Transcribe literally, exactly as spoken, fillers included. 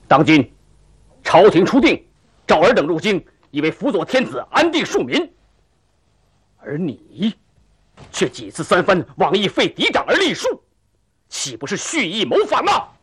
当今朝廷初定，赵儿等入京，以为辅佐天子，安定庶民。而你，却几次三番妄议废嫡长而立庶，岂不是蓄意谋反吗？